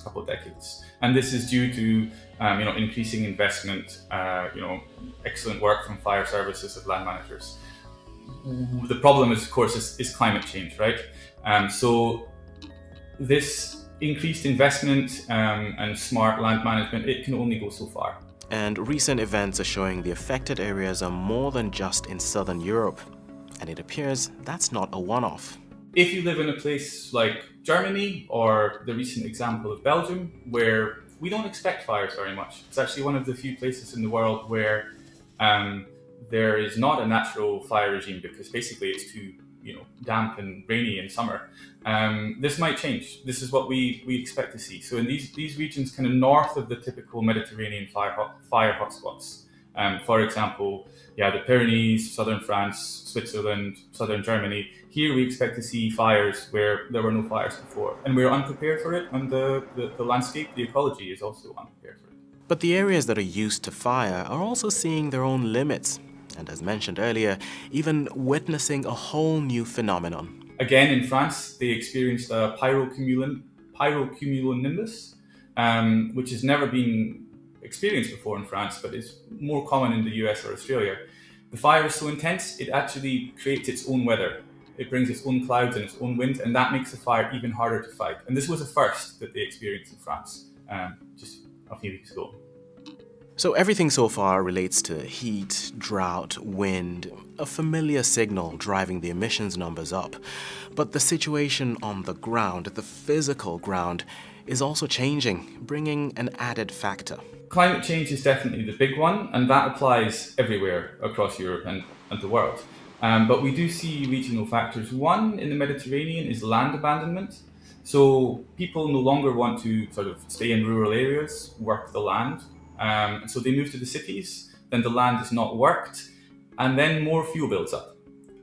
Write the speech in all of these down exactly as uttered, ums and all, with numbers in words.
couple of decades. And this is due to um, you know, increasing investment, uh, you know, excellent work from fire services of land managers. The problem is, of course, is, is climate change, right? Um, so this increased investment um, and smart land management, it can only go so far. And recent events are showing the affected areas are more than just in southern Europe. And it appears that's not a one-off. If you live in a place like Germany or the recent example of Belgium, where we don't expect fires very much. It's actually one of the few places in the world where um, there is not a natural fire regime because basically it's too you know, damp and rainy in summer. Um, this might change. This is what we, we expect to see. So in these, these regions kind of north of the typical Mediterranean fire, hot, fire hotspots, um, for example, yeah, the Pyrenees, southern France, Switzerland, southern Germany, here we expect to see fires where there were no fires before. And we're unprepared for it, and the, the, the landscape, the ecology is also unprepared for it. But the areas that are used to fire are also seeing their own limits. And as mentioned earlier, even witnessing a whole new phenomenon. Again, in France, they experienced a pyrocumulon, pyrocumulonimbus, um, which has never been experienced before in France, but is more common in the U S or Australia. The fire is so intense, it actually creates its own weather. It brings its own clouds and its own wind, and that makes the fire even harder to fight. And this was a first that they experienced in France um, just a few weeks ago. So everything so far relates to heat, drought, wind, a familiar signal driving the emissions numbers up. But the situation on the ground, the physical ground, is also changing, bringing an added factor. Climate change is definitely the big one, and that applies everywhere across Europe and, and the world. Um, but we do see regional factors. One in the Mediterranean is land abandonment. So people no longer want to sort of stay in rural areas, work the land. Um, and so they move to the cities, then the land is not worked, and then more fuel builds up.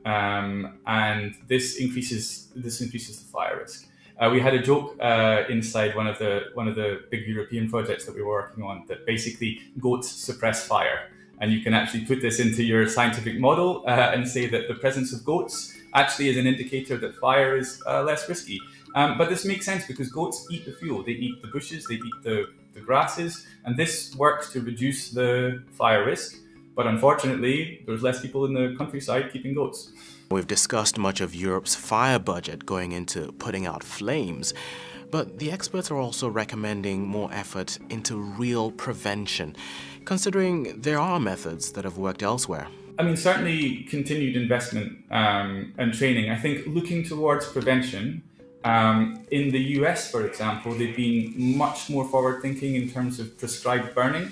Um, and this increases this increases the fire risk. Uh, we had a joke uh, inside one of the one of the big European projects that we were working on that basically goats suppress fire. And you can actually put this into your scientific model uh, and say that the presence of goats actually is an indicator that fire is uh, less risky. Um, but this makes sense because goats eat the fuel. They eat the bushes, they eat the, the grasses, and this works to reduce the fire risk. But unfortunately, there's less people in the countryside keeping goats. We've discussed much of Europe's fire budget going into putting out flames, but the experts are also recommending more effort into real prevention, considering there are methods that have worked elsewhere. I mean, certainly continued investment um, and training. I think looking towards prevention, um, in the U S, for example, they've been much more forward-thinking in terms of prescribed burning.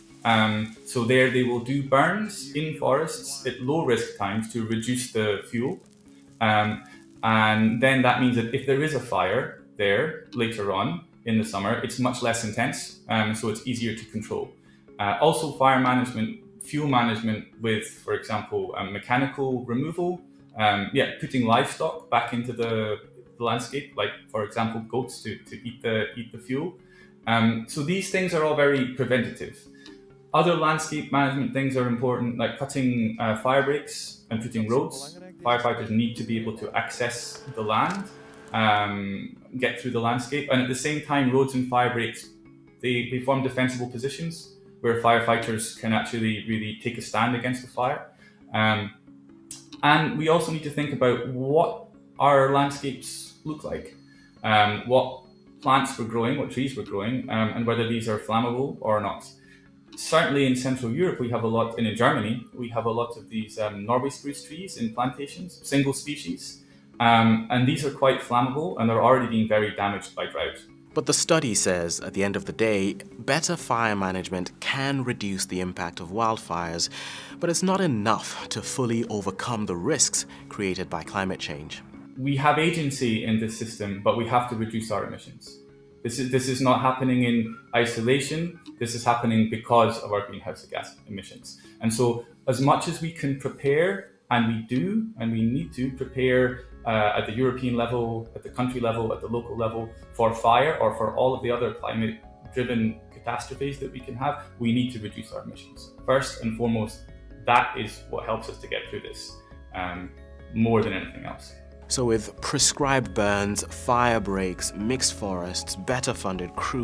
Um, so there they will do burns in forests at low risk times to reduce the fuel. Um, and then that means that if there is a fire there later on in the summer, it's much less intense, um, so it's easier to control. Uh, also fire management, fuel management with, for example, um, mechanical removal, um, yeah, putting livestock back into the, the landscape, like for example, goats to, to eat the, eat the fuel. Um, so these things are all very preventative. Other landscape management things are important, like cutting uh, fire breaks and putting roads. Firefighters need to be able to access the land, um, get through the landscape, and at the same time, roads and fire breaks, they, they form defensible positions where firefighters can actually really take a stand against the fire. Um, and we also need to think about what our landscapes look like, um, what plants we're growing, what trees we're growing, um, and whether these are flammable or not. Certainly in Central Europe, we have a lot, and in Germany, we have a lot of these um, Norway spruce trees in plantations, single species. Um, and these are quite flammable and are already being very damaged by drought. But the study says, at the end of the day, better fire management can reduce the impact of wildfires, but it's not enough to fully overcome the risks created by climate change. We have agency in this system, but we have to reduce our emissions. This is, this is not happening in isolation. This is happening because of our greenhouse gas emissions. And so as much as we can prepare, and we do, and we need to prepare uh, at the European level, at the country level, at the local level, for fire or for all of the other climate-driven catastrophes that we can have, we need to reduce our emissions. First and foremost, that is what helps us to get through this um, more than anything else. So with prescribed burns, fire breaks, mixed forests, better funded crews,